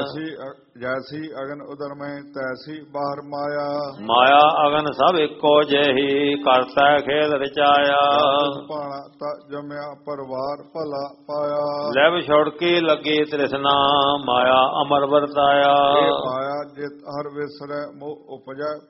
ਜੈਸੀ ਅਗਨ ਉਦਰ ਮੈਂ ਤੈਸੀ ਬਾਹਰ ਮਾਇਆ। ਮਾਇਆ ਅਗਨ ਸਭ ਇੱਕੋ ਜਿਹੀ ਕਰਤਾ ਖੇਲ ਰਚਾਇਆ। ਭਾਣਾ ਤਾ ਜਮਿਆ ਪਰਵਾਰ ਭਲਾ ਪਾਇਆ। ਲੈਬ ਛੁੜਕੀ ਲੱਗੀ ਤ੍ਰਿਸ਼ਨਾ ਮਾਇਆ ਅਮਰ ਵਰਤਾਇਆ। ਮਾਇਆ ਜਿਤ ਹਰ ਵਿਸਰੈ ਮੋਹ ਉਪਜੈ